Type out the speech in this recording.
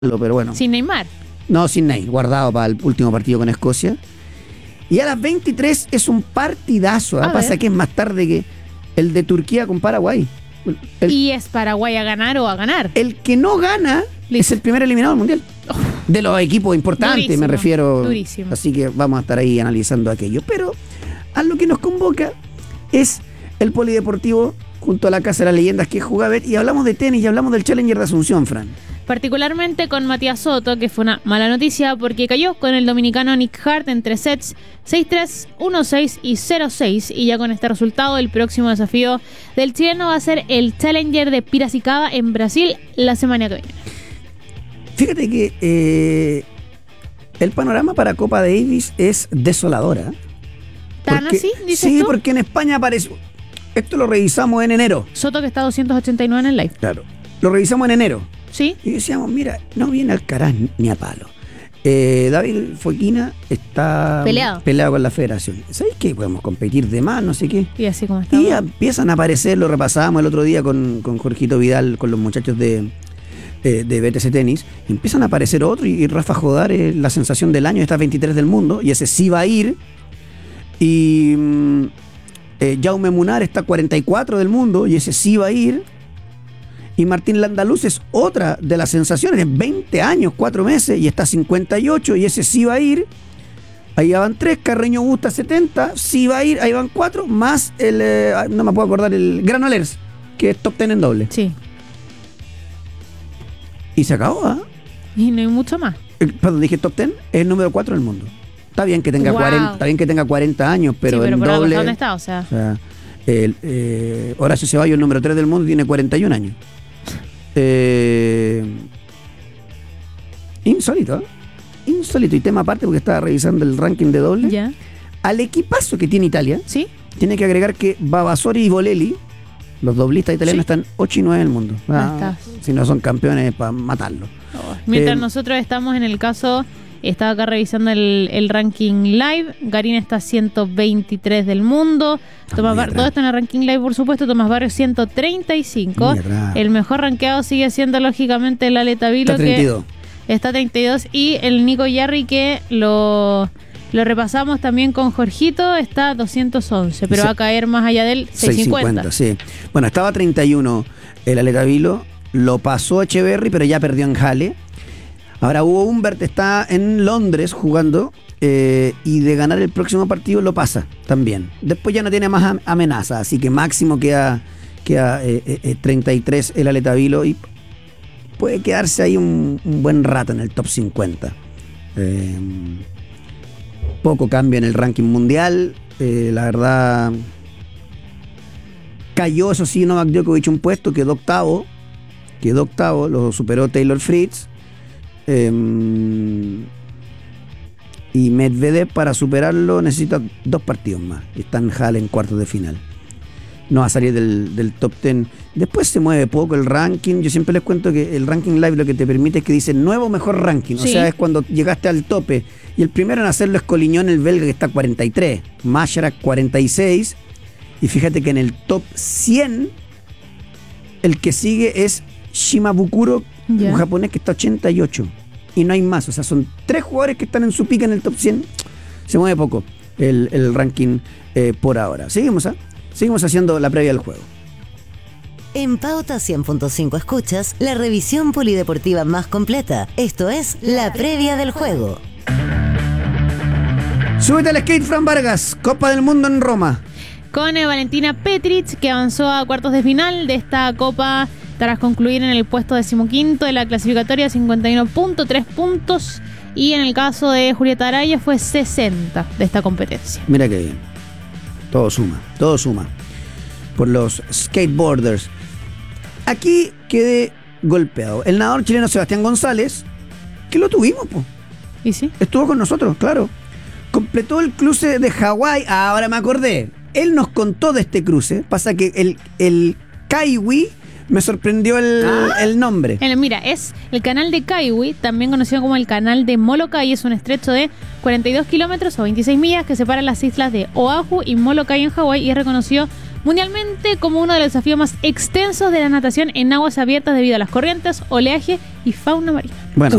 pero bueno. Sin Neymar. No, sin Ney, guardado para el último partido con Escocia. Y a las 23 es un partidazo. Pasa que es más tarde que el de Turquía con Paraguay. Y es Paraguay a ganar o a ganar. El que no gana es el primer eliminado del Mundial. De los equipos importantes, durísimo, me refiero. Durísimo. Así que vamos a estar ahí analizando aquello. Pero a lo que nos convoca es el polideportivo junto a la Casa de las Leyendas que es Jugabet. Y hablamos de tenis y hablamos del Challenger de Asunción, Fran. Particularmente con Matías Soto, que fue una mala noticia porque cayó con el dominicano Nick Hart en 3 sets, 6-3, 1-6 y 0-6. Y ya con este resultado, el próximo desafío del chileno va a ser el Challenger de Piracicaba en Brasil la semana que viene. Fíjate que el panorama para Copa Davis es desoladora. ¿Tan así, dices sí, tú? porque en España aparece... Esto lo revisamos en enero. Soto que está 289 en el live. Claro. Lo revisamos en enero. ¿Sí? Y decíamos, mira, no viene Alcaraz ni a palo. David Foquina está peleado con la federación. ¿Sabéis qué? Podemos competir de más, no sé qué. Y así como estamos. Y empiezan a aparecer, lo repasábamos el otro día con Jorgito Vidal, con los muchachos de BTC Tenis. Y empiezan a aparecer otros y Rafa Jodar es la sensación del año, está 23 del mundo, y ese sí va a ir. Y Jaume Munar está 44 del mundo, y ese sí va a ir. Y Martín Landaluz es otra de las sensaciones, 20 años, 4 meses, y está 58, y ese sí va a ir. Ahí van 3, Carreño Busta 70, sí va a ir, ahí van 4, más no me puedo acordar, el Granollers, que es top 10 en doble. Sí. Y se acabó, ¿ah? Y no hay mucho más. Cuando dije top 10, es el número 4 del mundo. Está bien que tenga 40 años, pero, sí, pero en por doble... ¿dónde está? O sea Horacio Ceballos, el número 3 del mundo, tiene 41 años. Insólito, ¿eh? Insólito, y tema aparte porque estaba revisando el ranking de doble. Ya. Al equipazo que tiene Italia, ¿sí? Tiene que agregar que Babasori y Bolelli, los doblistas italianos, están 8 y 9 del mundo. Si no son campeones, para matarlo. Mientras nosotros estamos en el caso, estaba acá revisando el ranking live. Garín está 123 del mundo. Todo esto en el ranking live, por supuesto. Tomás Barrios 135. El mejor rankeado sigue siendo lógicamente el Ale Tavilo, está 32. Que está 32. Y el Nico Yarri, que lo repasamos también con Jorgito, está 211, pero va a caer más allá del 650. Sí. Bueno, estaba 31 el Ale Tavilo, lo pasó Echeverry, pero ya perdió en Halle. Ahora Hugo Humbert está en Londres jugando, y de ganar el próximo partido lo pasa también. Después ya no tiene más amenaza, así que máximo queda 33 el Ale Tavilo y puede quedarse ahí un buen rato en el top 50. Poco cambio en el ranking mundial, la verdad cayó, eso sí, Novak Djokovic un puesto, quedó octavo, lo superó Taylor Fritz. Y Medvedev, para superarlo, necesita 2 partidos más. Está en Halle en cuartos de final. No va a salir del top 10. Después se mueve poco el ranking. Yo siempre les cuento que el ranking live lo que te permite es que dice nuevo mejor ranking. Sí. O sea, es cuando llegaste al tope. Y el primero en hacerlo es Collignon, el belga, que está 43. Masharak 46. Y fíjate que en el top 100 el que sigue es Shimabukuro, un japonés que está 88. Y no hay más. O sea, son 3 jugadores que están en su pica en el top 100. Se mueve poco el ranking por ahora. Seguimos haciendo la previa del juego. En Pauta 100.5 escuchas la revisión polideportiva más completa. Esto es la previa del juego. Súbete al skate, Fran Vargas. Copa del Mundo en Roma. Con Valentina Petric, que avanzó a cuartos de final de esta Copa tras concluir en el puesto 15º de la clasificatoria, 51.3 puntos. Y en el caso de Julieta Araya fue 60 de esta competencia. Mira qué bien. Todo suma. Por los skateboarders. Aquí quedé golpeado. El nadador chileno Sebastián González, que lo tuvimos, po. ¿Y sí? Estuvo con nosotros, claro. Completó el cruce de Hawái. Ahora me acordé. Él nos contó de este cruce. Pasa que el Kaiwi me sorprendió el nombre. Mira, es el canal de Kaiwi, también conocido como el canal de Molokai. Es un estrecho de 42 kilómetros o 26 millas que separa las islas de Oahu y Molokai en Hawái y es reconocido mundialmente como uno de los desafíos más extensos de la natación en aguas abiertas debido a las corrientes, oleaje y fauna marina. Bueno,